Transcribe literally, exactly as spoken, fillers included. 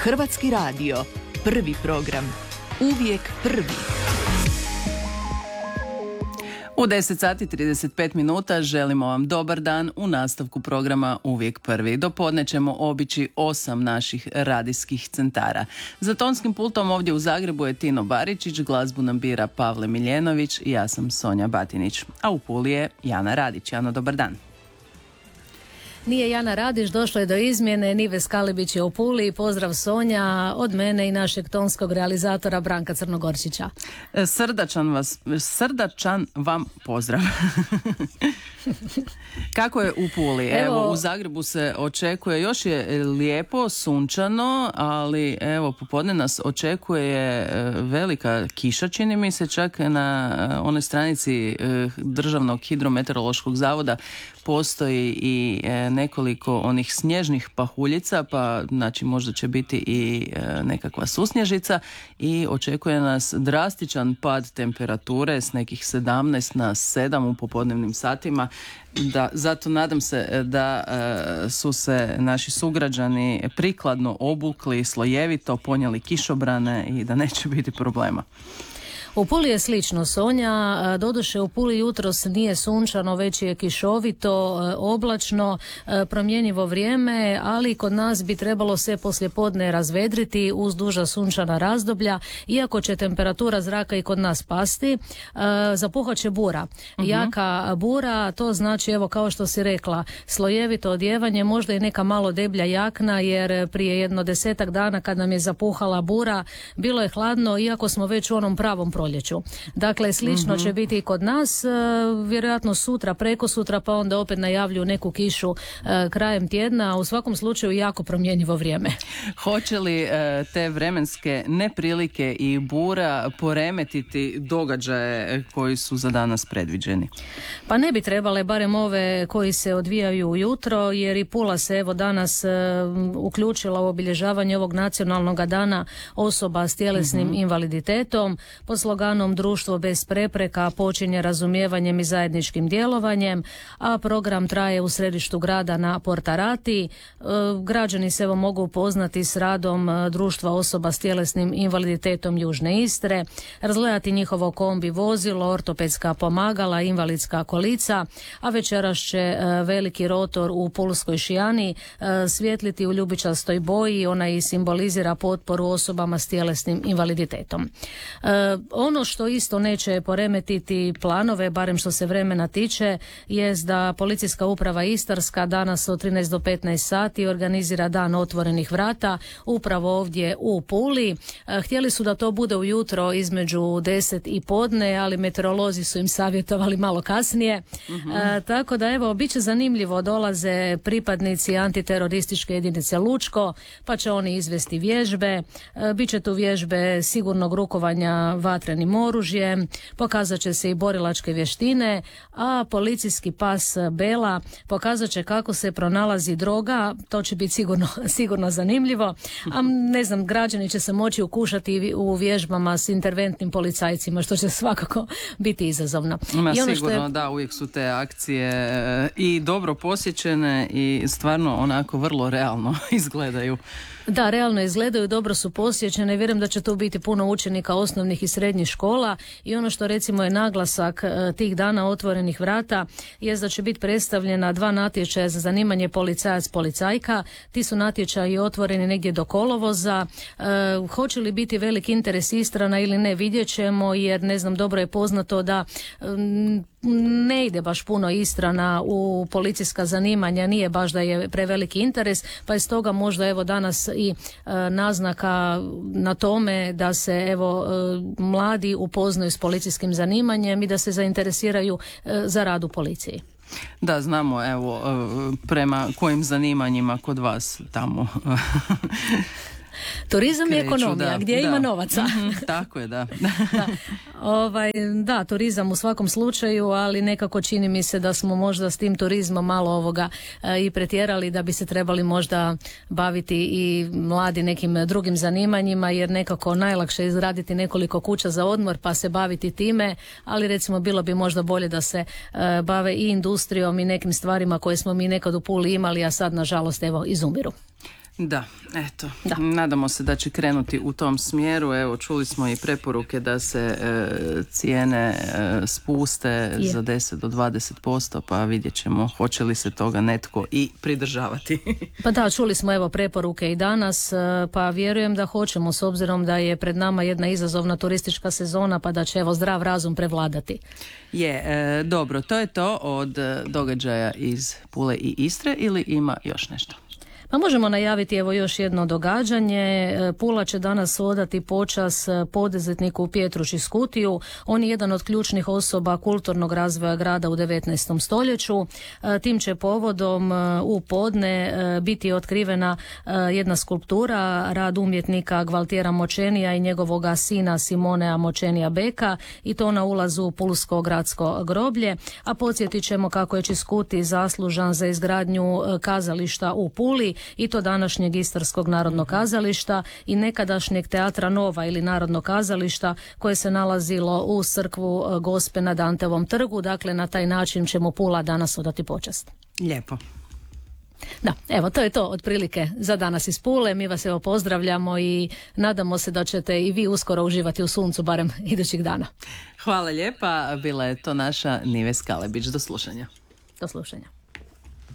Hrvatski radio, prvi program, uvijek prvi. U deset sati trideset pet minuta želimo vam dobar dan u nastavku programa Uvijek prvi. Dopodne ćemo obići osam naših radijskih centara. Za tonskim pultom ovdje u Zagrebu je Tino Baričić, glazbu nam bira Pavle Miljenović i ja sam Sonja Batinić. A u Puli je Jana Radić. Jano, dobar dan. Nije Jana Radić, došlo je do izmjene, Nive Skalibić je u Puli. Pozdrav Sonja od mene i našeg tonskog realizatora Branka Crnogorčića. Srdačan vas, srdačan vam pozdrav. Kako je u Puli? Evo, evo, u Zagrebu se očekuje, još je lijepo, sunčano, ali evo, popodne nas očekuje velika kiša, čini mi se, čak na onoj stranici Državnog hidrometeorološkog zavoda postoji i nekoliko onih snježnih pahuljica, pa znači možda će biti i nekakva susnježica i očekuje nas drastičan pad temperature s nekih sedamnaest na sedam u popodnevnim satima. Da, zato nadam se da e, su se naši sugrađani prikladno obukli, slojevito ponijeli kišobrane i da neće biti problema. U Puli je slično, Sonja, doduše u Puli jutros nije sunčano, već je kišovito, oblačno, promjenjivo vrijeme, ali kod nas bi trebalo se poslijepodne razvedriti uz duža sunčana razdoblja, iako će temperatura zraka i kod nas pasti, zapuhat će bura. Uh-huh. Jaka bura, to znači, evo kao što si rekla, slojevito odjevanje, možda i neka malo deblja jakna, jer prije jedno desetak dana kad nam je zapuhala bura, bilo je hladno, iako smo već u onom pravom proljeću. Dakle, slično mm-hmm. će biti i kod nas, vjerojatno sutra, preko sutra, pa onda opet najavljuju neku kišu krajem tjedna, a u svakom slučaju jako promjenjivo vrijeme. Hoće li te vremenske neprilike i bura poremetiti događaje koji su za danas predviđeni? Pa ne bi trebale, barem ove koji se odvijaju ujutro, jer i Pula se evo danas uključila u obilježavanje ovog nacionalnog dana osoba s tjelesnim mm-hmm. invaliditetom. Po sloganom Društvo bez prepreka počinje razumijevanjem i zajedničkim djelovanjem, a program traje u središtu grada na Portarati. E, građani se evo mogu upoznati s radom Društva osoba s tjelesnim invaliditetom Južne Istre, razgledati njihovo kombi vozilo, ortopedska pomagala, invalidska kolica, a večeras će e, veliki rotor u Pulskoj šijani e, svjetliti u ljubičastoj boji, ona i simbolizira potporu osobama s tjelesnim invaliditetom. E, Ono što isto neće poremetiti planove, barem što se vremena tiče, jest da Policijska uprava Istarska danas od trinaest do petnaest sati organizira dan otvorenih vrata upravo ovdje u Puli. Htjeli su da to bude ujutro između deset i podne, ali meteorolozi su im savjetovali malo kasnije. Uh-huh. E, tako da evo, bit će zanimljivo, dolaze pripadnici antiterorističke jedinice Lučko, pa će oni izvesti vježbe. E, bit će tu vježbe sigurnog rukovanja vatrenim oružjem, pokazat će se i borilačke vještine, a policijski pas Bela pokazat će kako se pronalazi droga, to će biti sigurno, sigurno zanimljivo, a ne znam, građani će se moći ukušati u vježbama s interventnim policajcima, što će svakako biti izazovno. Ma, I ono sigurno, što je... da, uvijek su te akcije i dobro posjećene i stvarno onako vrlo realno izgledaju. Da, realno izgledaju, dobro su posjećene, vjerujem da će tu biti puno učenika osnovnih i srednjih škola i ono što recimo je naglasak e, tih dana otvorenih vrata je da će biti predstavljena dva natječaja za zanimanje policajac-policajka. Ti su natječaji otvoreni negdje do kolovoza. E, hoće li biti velik interes Istrana ili ne, vidjet ćemo, jer ne znam, dobro je poznato da m, ne ide baš puno Istrana u policijska zanimanja, nije baš da je preveliki interes, pa je stoga možda evo danas i e, naznaka na tome da se evo e, mladi upoznaju s policijskim zanimanjem i da se zainteresiraju e, za rad u policiji. Da, znamo evo prema kojim zanimanjima kod vas tamo Turizam kreću, i ekonomija, da, gdje da. ima novaca. Mm-hmm, tako je, da. da. Ovaj, da, turizam u svakom slučaju, ali nekako čini mi se da smo možda s tim turizmom malo ovoga e, i pretjerali, da bi se trebali možda baviti i mladi nekim drugim zanimanjima, jer nekako najlakše je izraditi nekoliko kuća za odmor pa se baviti time, ali recimo bilo bi možda bolje da se e, bave i industrijom i nekim stvarima koje smo mi nekad u Puli imali, a sad nažalost evo izumiru. Da, eto. Da. Nadamo se da će krenuti u tom smjeru. Evo, čuli smo i preporuke da se e, cijene e, spuste Je. za deset do dvadeset posto, pa vidjet ćemo hoće li se toga netko i pridržavati. Pa da, čuli smo evo preporuke i danas, e, pa vjerujem da hoćemo s obzirom da je pred nama jedna izazovna turistička sezona, pa da će evo zdrav razum prevladati. Je, e, dobro, to je to od e, događaja iz Pule i Istre ili ima još nešto? Pa možemo najaviti evo još jedno događanje. Pula će danas odati počast poduzetniku Pietru Čiskutiju. On je jedan od ključnih osoba kulturnog razvoja grada u devetnaestom stoljeću. Tim će povodom u podne biti otkrivena jedna skulptura, rad umjetnika Gvaltjera Močenija i njegovoga sina Simonea Močenija Beka, i to na ulazu u Pulsko gradsko groblje. A podsjetit ćemo kako je Čiskuti zaslužan za izgradnju kazališta u Puli, i to današnjeg Istarskog narodnog kazališta i nekadašnjeg Teatra Nova ili Narodnog kazališta koje se nalazilo u crkvu Gospe na Danteovom trgu. Dakle, na taj način ćemo Pula danas odati počast. Lijepo. Da, evo, to je to otprilike za danas iz Pule. Mi vas evo pozdravljamo i nadamo se da ćete i vi uskoro uživati u suncu, barem idućih dana. Hvala lijepa, bila je to naša Nives Kalebić. Do slušanja. Do slušanja.